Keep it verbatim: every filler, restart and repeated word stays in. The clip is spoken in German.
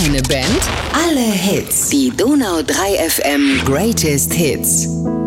Eine Band, alle Hits. Die Donau drei F M Greatest Hits.